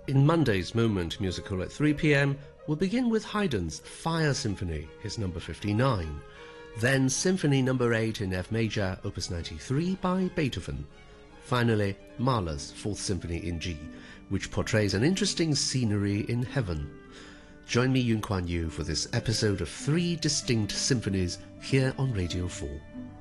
In Monday's Moment musical at 3 p.m, we'll begin with Haydn's Fire Symphony, his number 59. Then Symphony number 8 in F major, opus 93 by Beethoven. Finally, Mahler's Fourth Symphony in G, which portrays an interesting scenery in heaven. Join me, Yun Kuan Yu, for this episode of 3 distinct symphonies here on Radio 4.